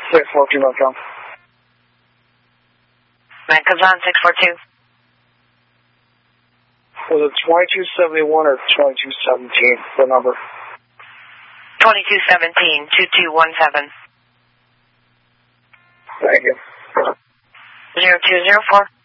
642 Motel. Comes on 642. Was it 2271 or 2217, the number? 2217, 2217. Thank you. 0204.